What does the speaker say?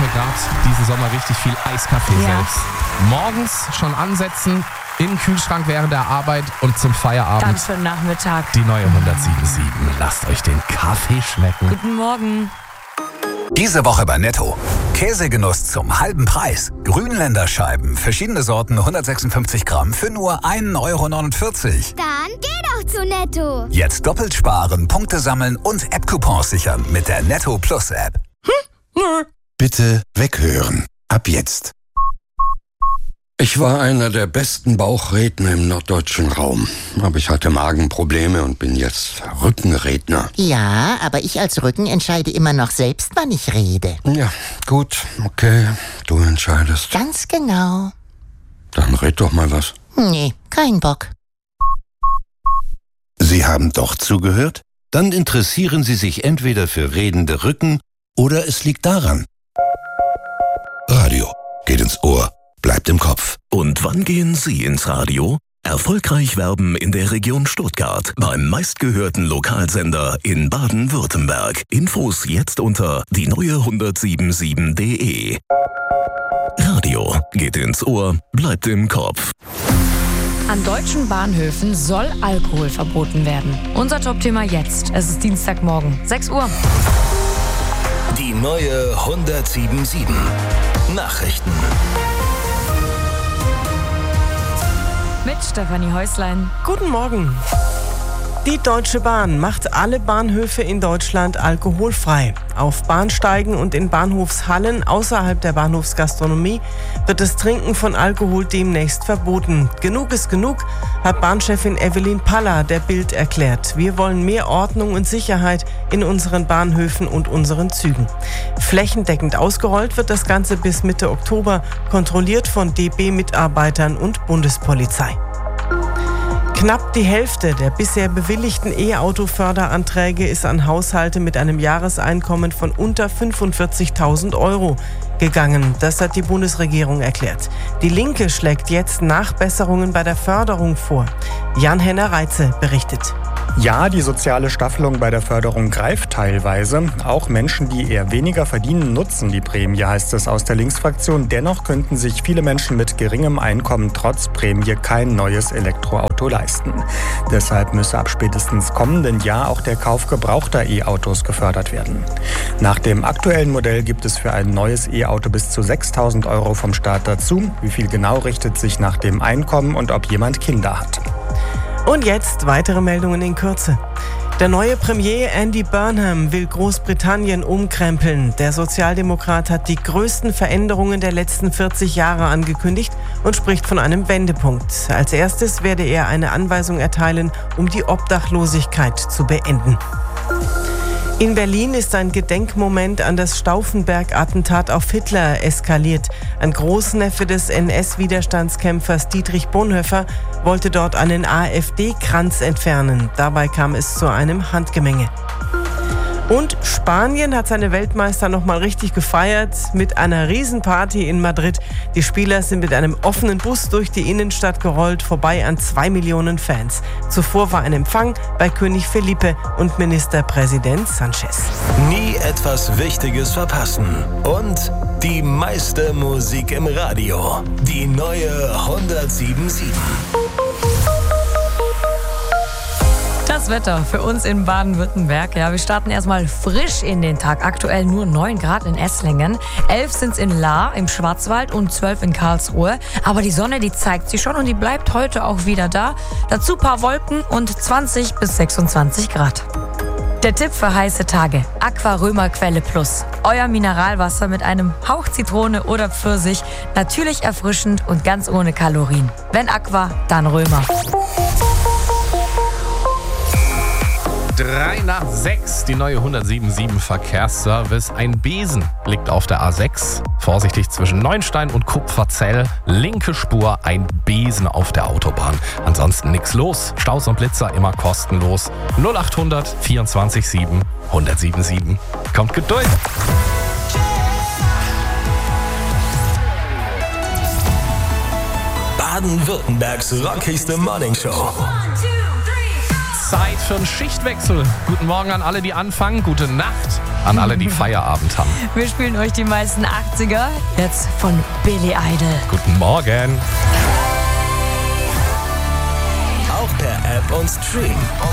Grad diesen Sommer richtig viel Eiskaffee selbst. Morgens schon ansetzen, im Kühlschrank während der Arbeit und zum Feierabend. Dann für den Nachmittag. Die neue 107.7. Lasst euch den Kaffee schmecken. Guten Morgen. Diese Woche bei Netto. Käsegenuss zum halben Preis. Grünländer Scheiben, verschiedene Sorten, 156 Gramm für nur 1,49 Euro. Dann geh doch zu Netto. Jetzt doppelt sparen, Punkte sammeln und App-Coupons sichern mit der Netto Plus App. Bitte weghören. Ab jetzt. Ich war einer der besten Bauchredner im norddeutschen Raum. Aber ich hatte Magenprobleme und bin jetzt Rückenredner. Ja, aber ich als Rücken entscheide immer noch selbst, wann ich rede. Ja, gut, okay, du entscheidest. Ganz genau. Dann red doch mal was. Nee, kein Bock. Sie haben doch zugehört? Dann interessieren Sie sich entweder für redende Rücken oder es liegt daran. Radio geht ins Ohr, bleibt im Kopf. Und wann gehen Sie ins Radio? Erfolgreich werben in der Region Stuttgart beim meistgehörten Lokalsender in Baden-Württemberg. Infos jetzt unter die neue1077.de. Radio geht ins Ohr, bleibt im Kopf. An deutschen Bahnhöfen soll Alkohol verboten werden. Unser Top-Thema jetzt. Es ist Dienstagmorgen, 6 Uhr. Die neue 107.7. Nachrichten. Mit Stefanie Häuslein. Guten Morgen. Die Deutsche Bahn macht alle Bahnhöfe in Deutschland alkoholfrei. Auf Bahnsteigen und in Bahnhofshallen außerhalb der Bahnhofsgastronomie wird das Trinken von Alkohol demnächst verboten. Genug ist genug, hat Bahnchefin Evelyn Paller der Bild erklärt. Wir wollen mehr Ordnung und Sicherheit in unseren Bahnhöfen und unseren Zügen. Flächendeckend ausgerollt wird das Ganze bis Mitte Oktober, kontrolliert von DB-Mitarbeitern und Bundespolizei. Knapp die Hälfte der bisher bewilligten E-Auto-Förderanträge ist an Haushalte mit einem Jahreseinkommen von unter 45.000 Euro gegangen. Das hat die Bundesregierung erklärt. Die Linke schlägt jetzt Nachbesserungen bei der Förderung vor. Jan-Henner Reitze berichtet. Ja, die soziale Staffelung bei der Förderung greift teilweise. Auch Menschen, die eher weniger verdienen, nutzen die Prämie, heißt es aus der Linksfraktion. Dennoch könnten sich viele Menschen mit geringem Einkommen trotz Prämie kein neues Elektroauto leisten. Deshalb müsse ab spätestens kommenden Jahr auch der Kauf gebrauchter E-Autos gefördert werden. Nach dem aktuellen Modell gibt es für ein neues E-Auto bis zu 6.000 Euro vom Staat dazu. Wie viel genau richtet sich nach dem Einkommen und ob jemand Kinder hat. Und jetzt weitere Meldungen in Kürze. Der neue Premier Andy Burnham will Großbritannien umkrempeln. Der Sozialdemokrat hat die größten Veränderungen der letzten 40 Jahre angekündigt und spricht von einem Wendepunkt. Als erstes werde er eine Anweisung erteilen, um die Obdachlosigkeit zu beenden. In Berlin ist ein Gedenkmoment an das Stauffenberg-Attentat auf Hitler eskaliert. Ein Großneffe des NS-Widerstandskämpfers Dietrich Bonhoeffer wollte dort einen AfD-Kranz entfernen. Dabei kam es zu einem Handgemenge. Und Spanien hat seine Weltmeister nochmal richtig gefeiert mit einer Riesenparty in Madrid. Die Spieler sind mit einem offenen Bus durch die Innenstadt gerollt, vorbei an 2 Millionen Fans. Zuvor war ein Empfang bei König Felipe und Ministerpräsident Sanchez. Nie etwas Wichtiges verpassen. Und die meiste Musik im Radio. Die neue 107.7. Das Wetter für uns in Baden-Württemberg. Ja, wir starten erstmal frisch in den Tag. Aktuell nur 9 Grad in Esslingen. 11 sind es in Lahr im Schwarzwald und 12 in Karlsruhe. Aber die Sonne, die zeigt sich schon und die bleibt heute auch wieder da. Dazu ein paar Wolken und 20 bis 26 Grad. Der Tipp für heiße Tage. Aqua Römer Quelle Plus. Euer Mineralwasser mit einem Hauch Zitrone oder Pfirsich. Natürlich erfrischend und ganz ohne Kalorien. Wenn Aqua, dann Römer. 3 nach 6, die neue 107.7 Verkehrsservice. Ein Besen liegt auf der A6. Vorsichtig zwischen Neunstein und Kupferzell. Linke Spur, ein Besen auf der Autobahn. Ansonsten nichts los. Staus und Blitzer immer kostenlos. 0800 24 7 107.7. Kommt Geduld. Baden-Württembergs rockigste Morningshow. Zeit für einen Schichtwechsel. Guten Morgen an alle, die anfangen. Gute Nacht. an alle, die Feierabend haben. Wir spielen euch die meisten 80er, jetzt von Billy Idol. Guten Morgen. Auch per App und Stream.